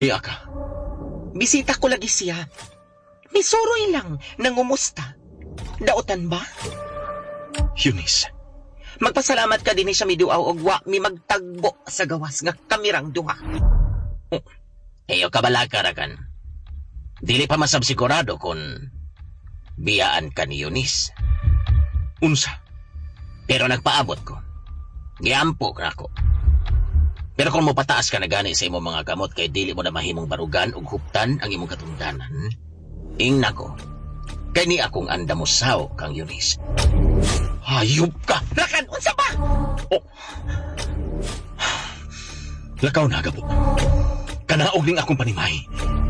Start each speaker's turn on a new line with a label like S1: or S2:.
S1: Iya ka.
S2: Bisita ko lagi siya. Misuroy lang, nangumusta. Daotan ba?
S1: Eunice.
S2: Magpasalamat ka din siya miduaw og wa mi magtagbo sa gawas nga kamirang duha.
S3: Eyo kabalakarakan. Dili pa masab sigurado kung biyaan ka ni Eunice.
S1: Unsa?
S3: Pero nagpaabot ko. Giampo ka ako. Pero kung mopataas ka na gani sa imong mga kamot kay dili mo na mahimong barugan ug huptan ang imong katungdanan, ingna ko. Kay ni akong andamusaw kang Eunice.
S1: Hayop ka!
S2: Rakan, unsa ba?
S1: Oh. Lakaw na, gabo. Kanaog ning akong panimay.